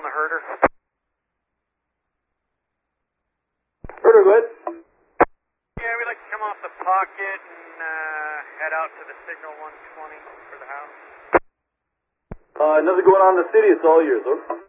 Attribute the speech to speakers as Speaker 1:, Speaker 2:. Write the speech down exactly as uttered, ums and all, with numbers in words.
Speaker 1: on the herder.
Speaker 2: Herder, go ahead.
Speaker 1: Yeah, we'd like to come off the pocket and uh, head out to the signal one twenty for the house.
Speaker 2: Uh, nothing going on in the city, it's all yours, over.